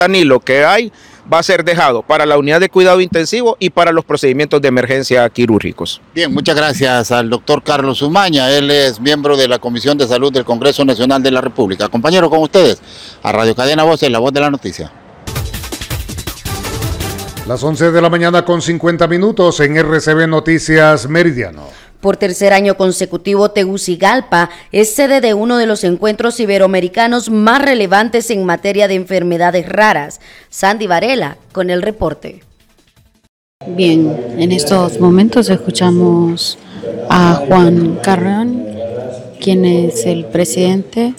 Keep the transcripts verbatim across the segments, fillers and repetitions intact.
fentanilo que hay va a ser dejado para la unidad de cuidado intensivo y para los procedimientos de emergencia quirúrgicos. Bien, muchas gracias al doctor Carlos Umaña. Él es miembro de la Comisión de Salud del Congreso Nacional de la República. Compañero, con ustedes, a Radio Cadena Voces, la voz de la noticia. Las once de la mañana con cincuenta minutos en R C B Noticias Meridiano. Por tercer año consecutivo, Tegucigalpa es sede de uno de los encuentros iberoamericanos más relevantes en materia de enfermedades raras. Sandy Varela con el reporte. Bien, en estos momentos escuchamos a Juan Carreón, quien es el presidente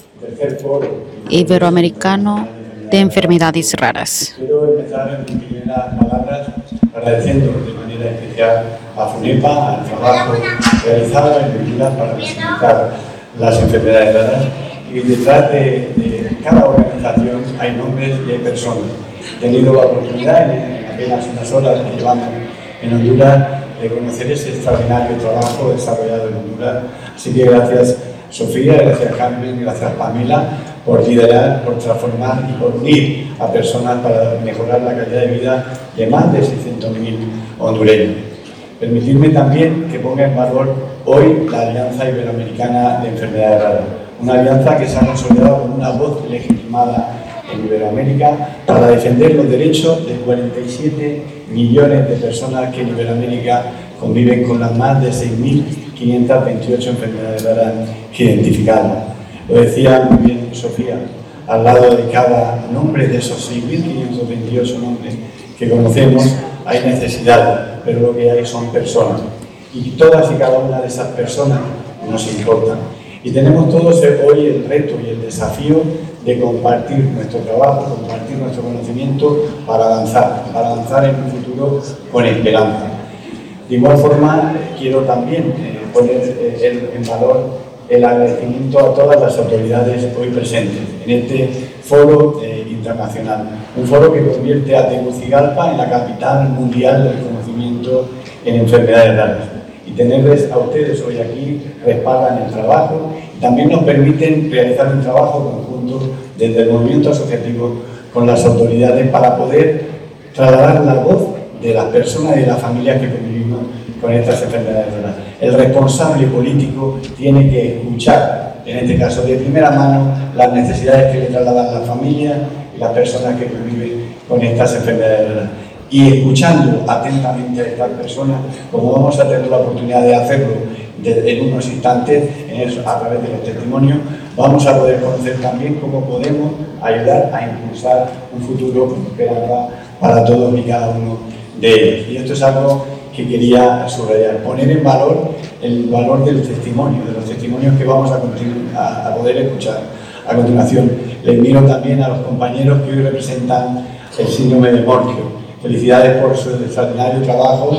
iberoamericano de enfermedades raras. Quiero empezar en mis primeras palabras agradeciendo de manera especial a FUNEPA al trabajo realizado en medidas para visibilizar las enfermedades raras, y detrás de, de cada organización hay nombres y hay personas. He tenido la oportunidad en apenas unas horas que llevamos en Honduras de conocer ese extraordinario trabajo desarrollado en Honduras. Así que gracias Sofía, gracias Carmen, gracias Pamela por liderar, por transformar y por unir a personas para mejorar la calidad de vida de más de seiscientos mil hondureños. Permitirme también que ponga en valor hoy la Alianza Iberoamericana de Enfermedades Raras, una alianza que se ha consolidado como una voz legitimada en Iberoamérica para defender los derechos de cuarenta y siete millones de personas que en Iberoamérica conviven con las más de seis mil quinientas veintiocho enfermedades raras identificadas. Lo decía muy bien Sofía, al lado de cada nombre de esos seis mil quinientos veintiocho nombres que conocemos hay necesidades, pero lo que hay son personas. Y todas y cada una de esas personas nos importan. Y tenemos todos hoy el reto y el desafío de compartir nuestro trabajo, compartir nuestro conocimiento para avanzar, para avanzar en un futuro con esperanza. De igual forma, quiero también eh, poner eh, en valor el agradecimiento a todas las autoridades hoy presentes en este foro eh, internacional, un foro que convierte a Tegucigalpa en la capital mundial del conocimiento en enfermedades raras. Y tenerles a ustedes hoy aquí respaldan el trabajo y también nos permiten realizar un trabajo conjunto desde el movimiento asociativo con las autoridades para poder trasladar la voz de las personas y de las familias que convivimos con estas enfermedades raras. El responsable político tiene que escuchar, en este caso de primera mano, las necesidades que le trasladan las familias y las personas que conviven con estas enfermedades raras. Y escuchando atentamente a estas personas, como vamos a tener la oportunidad de hacerlo de, en unos instantes, en eso, a través de los testimonios, vamos a poder conocer también cómo podemos ayudar a impulsar un futuro con esperanza para todos y cada uno de ellos. Y esto es algo que quería subrayar, poner en valor el valor del testimonio, de los testimonios que vamos a, a, a poder escuchar. A continuación, les miro también a los compañeros que hoy representan el síndrome de Morquio. Felicidades por su extraordinario trabajo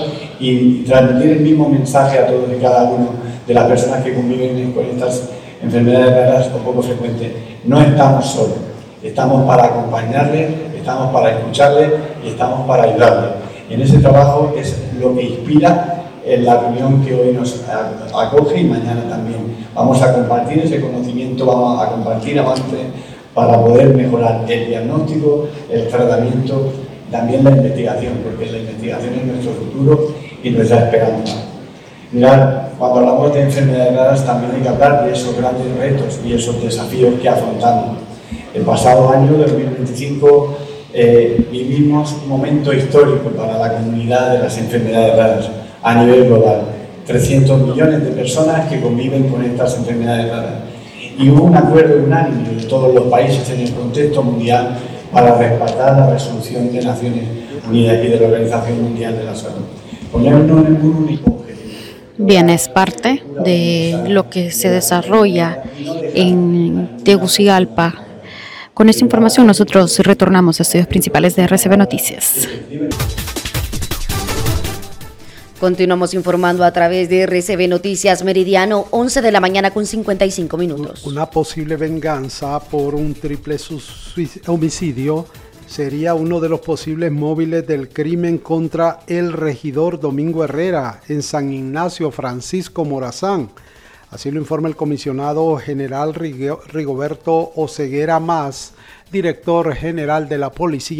y transmitir el mismo mensaje a todos y cada uno de las personas que conviven con estas enfermedades raras o poco frecuentes. No estamos solos, estamos para acompañarles, estamos para escucharles y estamos para ayudarles. Y en ese trabajo es lo que inspira en la reunión que hoy nos acoge y mañana también. Vamos a compartir ese conocimiento, vamos a compartir avances para poder mejorar el diagnóstico, el tratamiento, también la investigación, porque la investigación es nuestro futuro y nuestra esperanza. Mirad, cuando hablamos de enfermedades raras también hay que hablar de esos grandes retos y esos desafíos que afrontamos. El pasado año, dos mil veinticinco, eh, vivimos un momento histórico para la comunidad de las enfermedades raras a nivel global. trescientos millones de personas que conviven con estas enfermedades raras. Y hubo un acuerdo unánime de todos los países en el contexto mundial para respaldar la resolución de Naciones Unidas y de la Organización Mundial de la Salud. Ponernos en un único objetivo. Bien, es parte de lo que se desarrolla en Tegucigalpa. Con esta información nosotros retornamos a estudios principales de R C B Noticias. Continuamos informando a través de R C B Noticias Meridiano, once de la mañana con cincuenta y cinco minutos. Una posible venganza por un triple homicidio sería uno de los posibles móviles del crimen contra el regidor Domingo Herrera en San Ignacio Francisco Morazán. Así lo informa el comisionado general Rigoberto Oseguera Más, director general de la policía.